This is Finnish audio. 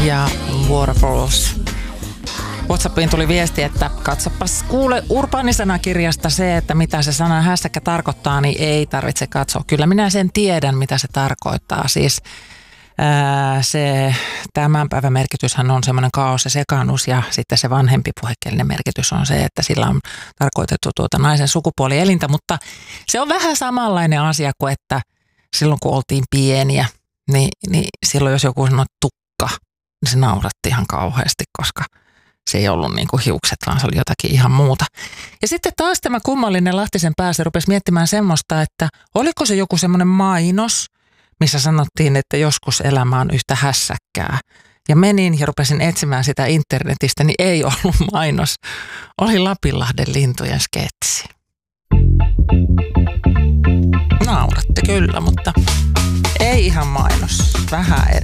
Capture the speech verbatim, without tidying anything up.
ja Waterfalls. WhatsAppiin tuli viesti, että katsopas kuule Urbaani-sanakirjasta se, että mitä se sana hässäkkä tarkoittaa, niin ei tarvitse katsoa. Kyllä minä sen tiedän, mitä se tarkoittaa. Siis ää, se tämän päivän merkityshän on semmoinen kaos ja sekaannus, ja sitten se vanhempi puhekielinen merkitys on se, että sillä on tarkoitettu tuota naisen sukupuolielintä, mutta se on vähän samanlainen asia kuin, että silloin kun oltiin pieniä, niin, niin silloin jos joku sanoi tukka, niin se nauratti ihan kauheasti, koska se ei ollut niin kuin hiukset, vaan se oli jotakin ihan muuta. Ja sitten taas tämä kummallinen Lahtisen päässä rupesi miettimään semmoista, että oliko se joku semmoinen mainos, missä sanottiin, että joskus elämä on yhtä hässäkkää. Ja menin ja rupesin etsimään sitä internetistä, niin ei ollut mainos. Oli Lapinlahden lintujen sketsi. Nauratti kyllä, mutta ei ihan mainos. Vähän eri.